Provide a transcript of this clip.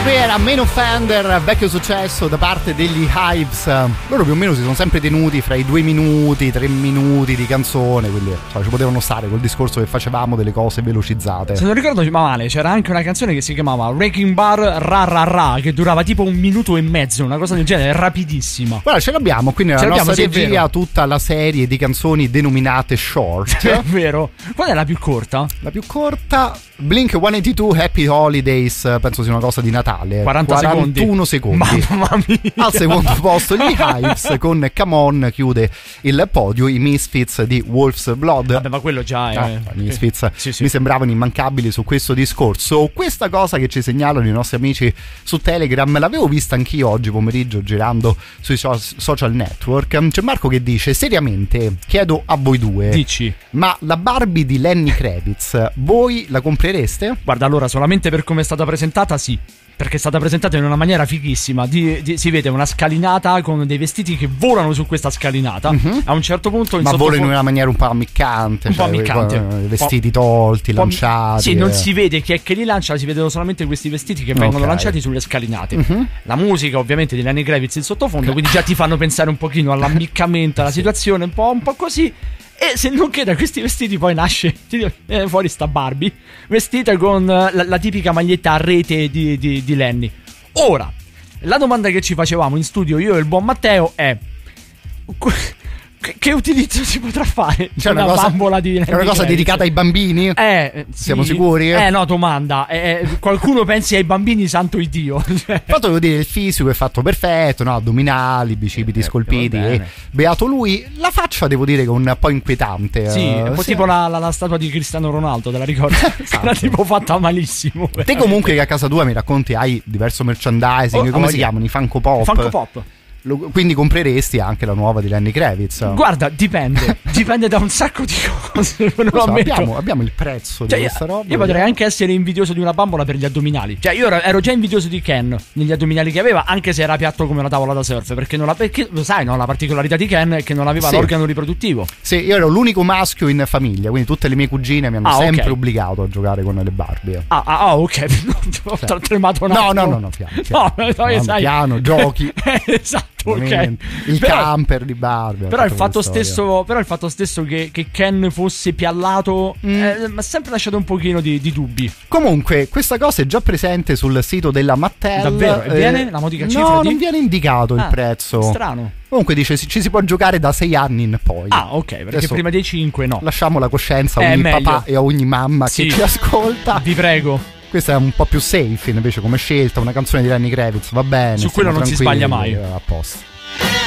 qui era Main Offender, vecchio successo da parte degli Hives. Loro più o meno si sono sempre tenuti fra i 2 minuti, 3 minuti di canzone, quindi ci potevano stare col discorso che facevamo delle cose velocizzate. Se non ricordo male, c'era anche una canzone che si chiamava Wrecking Bar Ra Ra Ra, che durava tipo 1 minuto e mezzo, una cosa del genere, rapidissima. Guarda, ce l'abbiamo qui nella nostra regia, tutta la serie di canzoni denominate short. È vero. Qual è la più corta? La più corta, Blink-182 Happy Holidays, penso sia una cosa di Natale. 41 secondi. Mamma mia. Al secondo posto gli Hives con Come On chiude il podio, i Misfits di Wolf's Blood. Vabbè, ma quello già è... I Misfits sì. mi sembravano immancabili su questo discorso. Questa cosa che ci segnalano i nostri amici su Telegram l'avevo vista anch'io oggi pomeriggio girando sui social network. C'è Marco che dice: seriamente chiedo a voi due, dici, ma la Barbie di Lenny Kravitz voi la comprereste? Guarda, allora, solamente per come è stata presentata sì, perché è stata presentata in una maniera fighissima. Si vede una scalinata con dei vestiti che volano su questa scalinata. A un certo punto ma volano in una maniera un po' ammiccante, vestiti tolti, lanciati. Sì, non si vede chi è che li lancia, si vedono solamente questi vestiti che vengono lanciati sulle scalinate. La musica ovviamente di Lenny Kravitz in sottofondo, quindi già ti fanno pensare un pochino all'ammiccamento, alla situazione, un po' così. E se non che da questi vestiti poi nasce fuori sta Barbie vestita con la tipica maglietta a rete di Lenny. Ora, la domanda che ci facevamo in studio io e il buon Matteo è: che utilizzo si potrà fare? C'è una bambola di Lenny, è una cosa dedicata ai bambini? Siamo sicuri? No, domanda. Qualcuno pensi ai bambini, santo Iddio. Però devo dire, il fisico è fatto perfetto, no? Addominali, bicipiti scolpiti, beato lui. La faccia devo dire che è un po' inquietante. Sì, è un po' tipo la statua di Cristiano Ronaldo, te la ricordi? Esatto. Era tipo fatta malissimo. Te comunque che a casa tua mi racconti hai diverso merchandising, come si chiamano? I Funko Pop? Funko Pop. Quindi compreresti anche la nuova di Lenny Kravitz? Guarda, dipende da un sacco di cose. Abbiamo il prezzo di questa roba. Io potrei anche essere invidioso di una bambola per gli addominali. Cioè, io ero già invidioso di Ken negli addominali che aveva, anche se era piatto come una tavola da surf. Perché lo sai, no? La particolarità di Ken è che non aveva l'organo riproduttivo. Sì, io ero l'unico maschio in famiglia, quindi tutte le mie cugine mi hanno sempre obbligato a giocare con le Barbie. Ok. Ho tremato un attimo. No, piano, giochi. Esatto. Okay. Camper di Barbie. Però il fatto stesso che Ken fosse piallato mi ha sempre lasciato un pochino di dubbi. Comunque questa cosa è già presente sul sito della Mattel. Davvero? E viene la modica cifra? No, non viene indicato il prezzo. Strano. Comunque dice ci si può giocare da 6 anni in poi. Ok, perché adesso prima dei 5 no. Lasciamo la coscienza a ogni papà e a ogni mamma che ci ascolta. Vi prego. Questa è un po' più safe invece come scelta, una canzone di Lenny Kravitz, va bene. Su quello non si sbaglia mai. A posto.